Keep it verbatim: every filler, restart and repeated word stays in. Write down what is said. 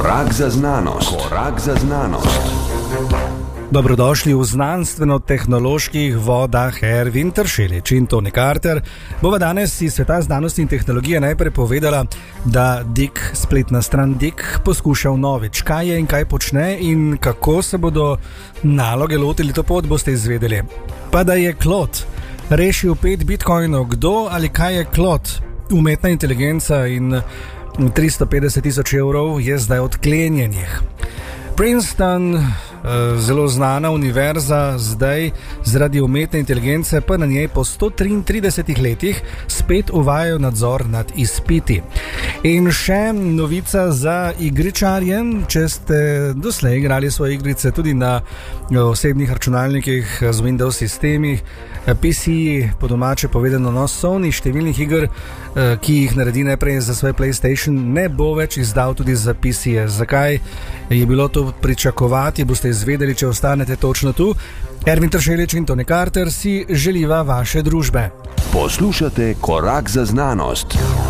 Korak za znanost. Korak za znanost. Dobrodošli v znanstveno-tehnoloških vodah. Ervin Tršelič in Toni Carter bova danes iz sveta znanosti in tehnologije najprej povedala, da Dik, spletna stran Dik, poskuša vnovič, kaj je in kaj počne in kako se bodo naloge lotili, to pot boste izvedeli. Pa da je Claude rešil pet bitcoinov, kdo ali kaj je Claude? Umetna inteligenca in tristo petdeset tisoč evrov je zdaj odklenjenih. Princeton, zelo znana univerza, zdaj zaradi umetne inteligence pa na njej po sto triintridesetih letih spet uvajajo nadzor nad izpiti. In še novica za igričarje, če ste doslej igrali svoje igrice tudi na osebnih računalnikih z Windows sistemih, P C, po domače povedano, no, Sony številnih iger, ki jih naredi najprej za svoj PlayStation, ne bo več izdal tudi za P C-je. Zakaj je bilo to pričakovati, boste izvedeli, če ostanete točno tu. Ervin Tršelič in Toni Carter si želiva vaše družbe. Poslušate Korak za znanost.